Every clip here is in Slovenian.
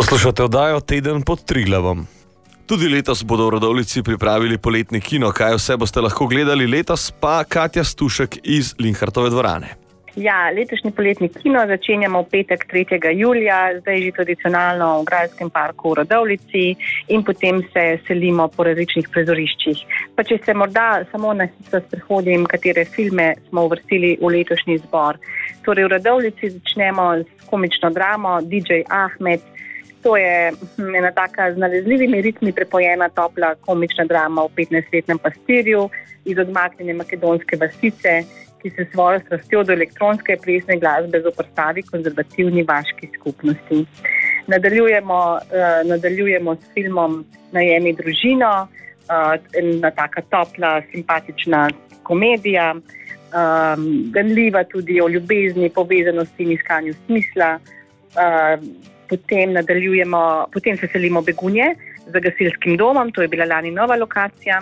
Poslušate oddajo Teden pod Triglavom. Tudi letos bodo v Radovljici pripravili poletni kino. Kaj vse boste lahko gledali letos, pa Katja Stušek iz Linhartove dvorane. Ja, letošnji poletni kino začenjamo v petek 3. julija, zdaj že tradicionalno v Grajskem parku v Radovljici in potem se selimo po različnih prizoriščih. Pa če se morda samo na hitro sprehodim, katere filme smo uvrstili v letošnji izbor. Torej v Radovljici začnemo s komično dramo DJ Ahmed. To je ena taka z nalezljivimi ritmi prepojena topla komična drama o 15-letnem pastirju iz odmaknjene makedonske vasice, ki se svojo strastjo do elektronske plesne glasbe zoperstavi konzervativni vaški skupnosti. Nadaljujemo s filmom Najemi družino, ena taka topla, simpatična komedija, ganljiva tudi o ljubezni, povezanosti in iskanju smisla. Potem se selimo Begunje za gasilskim domom, to je bila lani nova lokacija.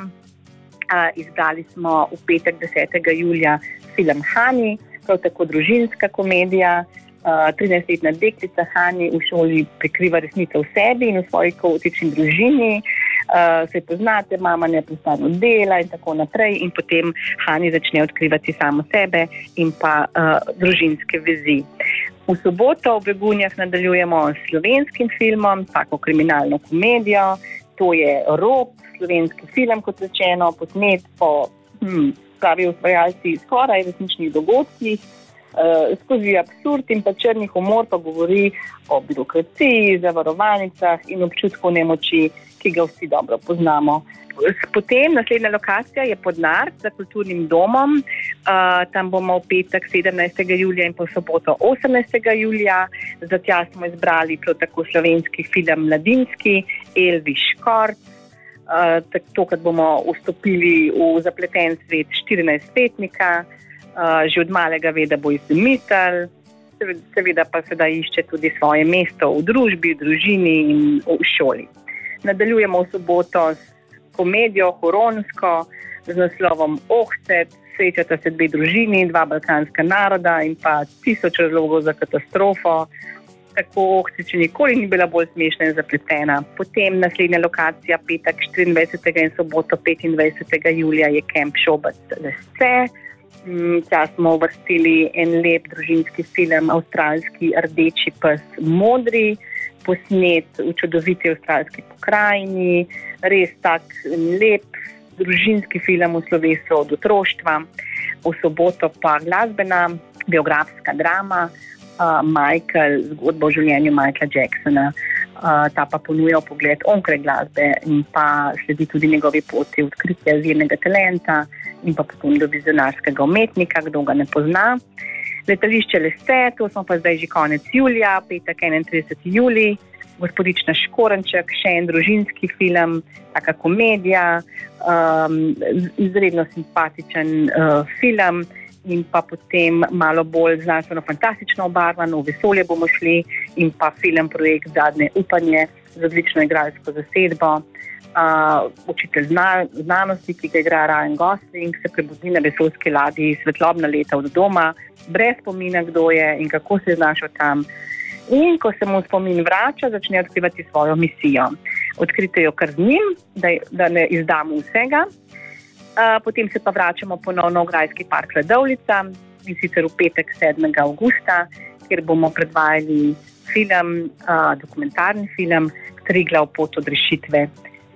Izbrali smo v petek 10. julija film Hani, prav tako družinska komedija. 13-letna deklica Hani v šoli prikriva resnico v sebi in v svoji kaotični družini. Se poznate, mama neprestano dela in tako naprej in potem Hani začne odkrivati samo sebe in pa družinske vezi. V soboto v Begunjah nadaljujemo s slovenskim filmom, tako kriminalno komedijo. To je Rop, slovenski film, kot rečeno, posnet po pravi ustvarjalci skoraj resničnih dogodkih. Skozi absurd in pa črni humor pa govori o birokraciji, zavarovalnicah in občutku nemoči, ki ga vsi dobro poznamo. Potem naslednja lokacija je Podnard za kulturnim domom. Tam bomo v petek 17. julija in po soboto 18. julija. Za tja smo izbrali prav tako slovenski film Mladinski, Elvi Škort. Tokrat bomo vstopili v zapleten svet 14-letnika. Že od malega ve, da bo izmislil, seveda pa sedaj išče tudi svoje mesto v družbi, v družini in v šoli. Nadaljujemo v soboto s komedijo Horonsko z naslovom Ohcet, srečata se dve družini, dva balkanska naroda in pa 1000 razlogov za katastrofo. Tako Ohcet nikoli ni bila bolj smešna in zapletena. Potem naslednja lokacija, petek 24. in soboto 25. julija je Kemp Šobec Lesce. Tja smo uvrstili en lep družinski film, avstralski Rdeči pes modri, posnet v čudoviti avstralski pokrajini, res tak lep družinski film v slovesu od otroštva. V soboto pa glasbena, biografska drama Michael, zgodba o življenju Michaela Jacksona. Ta pa ponuja pogled onkraj glasbe in pa sledi tudi njegovi poti odkritja izjemnega talenta in pa potem do vizionarskega umetnika, kdo ga ne pozna. Letališče Lesce, to smo pa zdaj že konec julija, petek 31. julij, Gospodična Škorenček, še en družinski film, taka komedija, izredno simpatičen film in pa potem malo bolj znanstveno-fantastično obarvan, v vesolje bomo šli in pa film Projekt Zadnje upanje z odlično igralsko zasedbo. Učitelj znanosti, ki ga igra Ryan Gosling, se prebudi na vesoljski ladji svetlobna leta od doma, brez spomina, kdo je in kako se je znašel tam. In ko se mu spomin vrača, začne odkrivati svojo misijo. Odkrite jo kar z njim, da ne izdamo vsega. Potem se pa vračamo ponovno v Grajski park Radovljica in sicer v petek 7. avgusta, kjer bomo predvajali film, dokumentarni film Triglav pot od rešitve,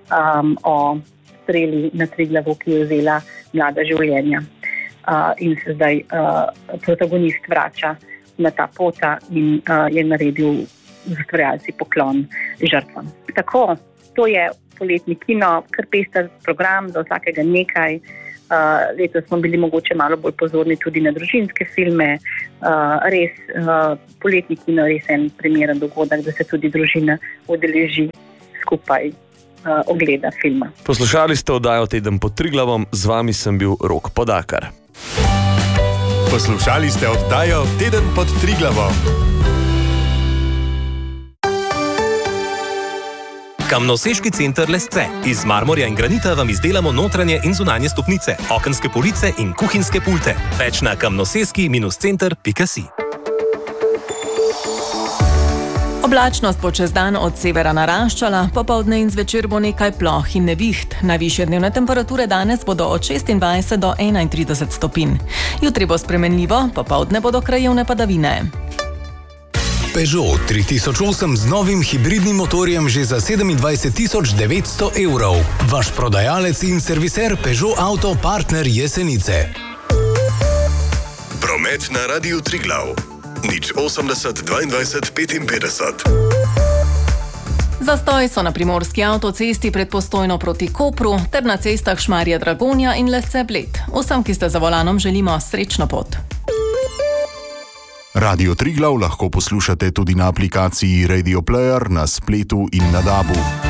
o streli na Triglavu, ki je vzela mlada življenja. In se zdaj protagonist vrača na ta pota in je naredil z ustvarjalci poklon žrtvam. Tako, to je poletni kino, kar pester program, za vsakega nekaj. Letos smo bili mogoče malo bolj pozorni tudi na družinske filme. Res, poletni kino je res en primeren dogodek, da se tudi družina udeleži skupaj ogleda filma. Poslušali ste oddajo Teden pod Triglavom, z vami sem bil Rok Podakar. Poslušali ste oddajo Teden pod Triglavom. Kamnoseški center Lesce. Iz marmorja in granita vam izdelamo notranje in zunanje stopnice, okenske police in kuhinjske pulte. Več na kamnoseski-center.si. Oblačnost bo čez dan od severa naraščala, popoldne in zvečer bo nekaj ploh in neviht. Najvišje dnevne temperature danes bodo od 26 do 31 stopinj. Jutri bo spremenljivo, popoldne bodo krajevne padavine. Peugeot 3008 z novim hibridnim motorjem že za 27 900 evrov. Vaš prodajalec in serviser Peugeot Auto partner Jesenice. Promet na Radiu Triglav. 080 22 55. Zastoj so na primorski avtocesti pred Postojno proti Kopru ter na cestah Šmarje-Dragonja in Lesce-Bled. Vsem, ki ste za volanom, želimo srečno pot. Radio Triglav lahko poslušate tudi na aplikaciji Radio Player, na spletu in na DAB-u.